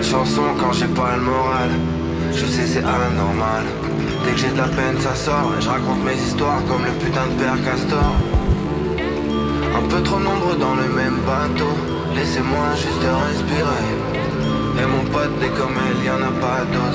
de chanson quand j'ai pas le moral. Je sais c'est anormal. Dès que j'ai de la peine ça sort. Et je raconte mes histoires comme le putain de père Castor. Un peu trop nombreux dans le même bateau. Laissez-moi juste respirer. Et mon pote, des comme elle, y'en a pas d'autres.